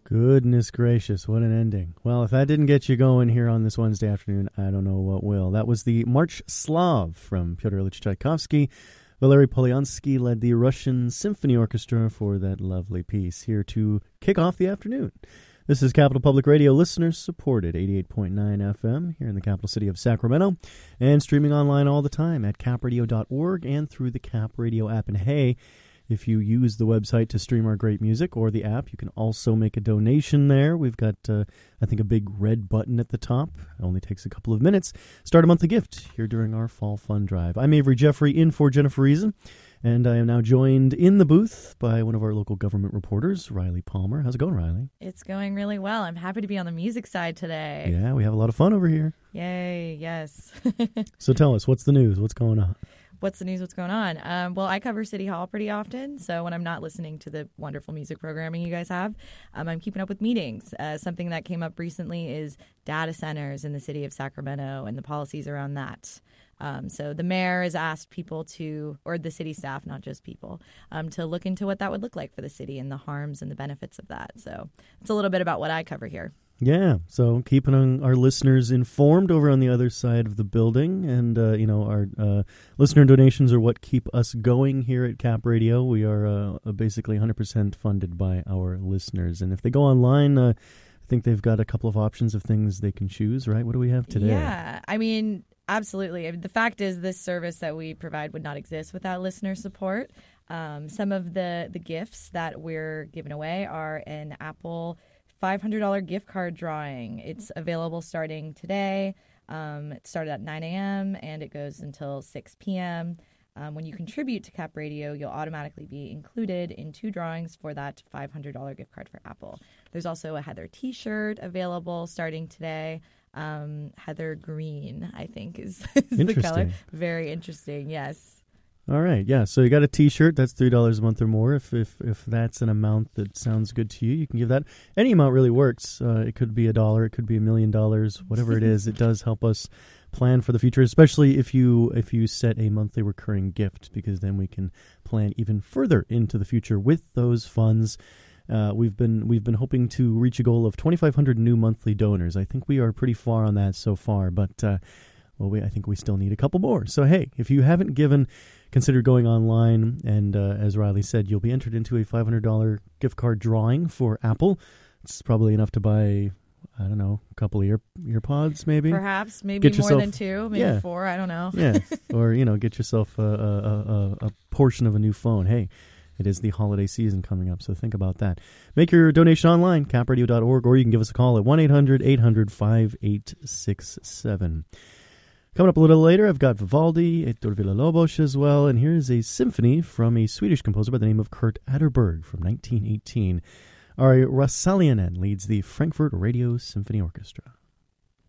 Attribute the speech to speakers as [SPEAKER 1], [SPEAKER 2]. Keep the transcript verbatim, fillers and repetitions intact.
[SPEAKER 1] Goodness gracious, what an ending. Well, if that didn't get you going here on this Wednesday afternoon, I don't know what will. That was the March Slav from Pyotr Ilyich Tchaikovsky. Valery Polyansky led the Russian Symphony Orchestra for that lovely piece, here to kick off the afternoon. This is Capital Public Radio, listeners supported, eighty-eight point nine F M here in the capital city of Sacramento, and streaming online all the time at cap radio dot org and through the Cap Radio app. And hey, if you use the website to stream our great music or the app, you can also make a donation there. We've got, uh, I think, a big red button at the top. It only takes a couple of minutes. Start a monthly gift here during our Fall Fun Drive. I'm Avery Jeffrey in for Jennifer Reason, and I am now joined in the booth by one of our local government reporters, Riley Palmer. How's it going, Riley?
[SPEAKER 2] It's going really well. I'm happy to be on the music side today.
[SPEAKER 1] Yeah, we have a lot of fun over here.
[SPEAKER 2] Yay, yes.
[SPEAKER 1] So tell us, what's the news? What's going on?
[SPEAKER 2] What's the news? What's going on? Um, well, I cover City Hall pretty often, so when I'm not listening to the wonderful music programming you guys have, um, I'm keeping up with meetings. Uh, something that came up recently is data centers in the city of Sacramento and the policies around that. Um, so the mayor has asked people to, or the city staff, not just people, um, to look into what that would look like for the city and the harms and the benefits of that. So it's a little bit about what I cover here.
[SPEAKER 1] Yeah, so keeping our listeners informed over on the other side of the building. And, uh, you know, our uh, listener donations are what keep us going here at Cap Radio. We are uh, basically one hundred percent funded by our listeners. And if they go online, uh, I think they've got a couple of options of things they can choose, right? What do we have today?
[SPEAKER 2] Yeah, I mean, absolutely. The fact is this service that we provide would not exist without listener support. Um, some of the, the gifts that we're giving away are an Apple five hundred dollars gift card drawing. It's available starting today. Um, it started at nine a.m. and it goes until six p.m. Um, when you contribute to Cap Radio, you'll automatically be included in two drawings for that five hundred dollars gift card for Apple. There's also a Heather t-shirt available starting today. Um, Heather Green, I think, is, is the color. Very interesting, yes.
[SPEAKER 1] All right, yeah, so you got a t-shirt, that's three dollars a month or more. If if if that's an amount that sounds good to you, you can give that. Any amount really works. Uh, it could be a dollar, it could be a million dollars, whatever it is. It does help us plan for the future, especially if you if you set a monthly recurring gift, because then we can plan even further into the future with those funds. Uh, we've been we've been hoping to reach a goal of twenty-five hundred new monthly donors. I think we are pretty far on that so far, but uh, well, we, I think we still need a couple more. So hey, if you haven't given, consider going online, and uh, as Riley said, you'll be entered into a five hundred dollars gift card drawing for Apple. It's probably enough to buy, I don't know, a couple of ear earpods, maybe.
[SPEAKER 2] Perhaps, maybe
[SPEAKER 1] get
[SPEAKER 2] more
[SPEAKER 1] yourself,
[SPEAKER 2] than two, maybe
[SPEAKER 1] yeah.
[SPEAKER 2] four. I don't know.
[SPEAKER 1] Yeah, or you know, get yourself a, a, a, a portion of a new phone. Hey, it is the holiday season coming up, so think about that. Make your donation online, cap radio dot org, or you can give us a call at one eight hundred eight hundred five eight six seven. Coming up a little later, I've got Vivaldi, Heitor Villa-Lobos as well, and here's a symphony from a Swedish composer by the name of Kurt Atterberg from nineteen eighteen. Ari Rasalianen leads the Frankfurt Radio Symphony Orchestra.